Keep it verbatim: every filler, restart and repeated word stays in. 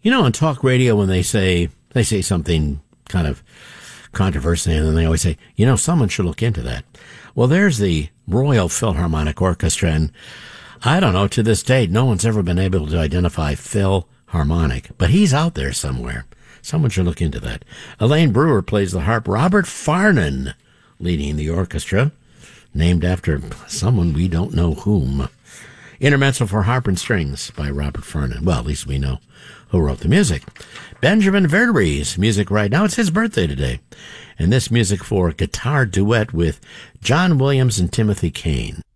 You know, on talk radio, when they say they say something kind of controversial, and then they always say, you know, someone should look into that. Well, there's the Royal Philharmonic Orchestra, and I don't know, to this date, no one's ever been able to identify Phil Harmonic, but he's out there somewhere. Someone should look into that. Elaine Brewer plays the harp. Robert Farnon leading the orchestra, named after someone we don't know whom. Intermezzo for harp and strings by Robert Farnon. Well, at least we know who wrote the music. Benjamin Verdery's music right now. It's his birthday today. And this music for guitar duet with John Williams and Timothy Kane.